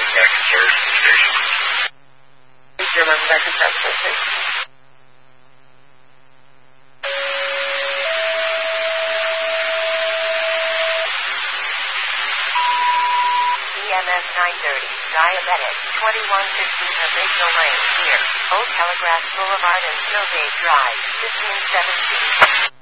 back in service to the station. Your number back in service to the station. EMS 930, Diabetic, 2115 Original Lane, here, Old Telegraph Boulevard and Snowgate Drive, 1517.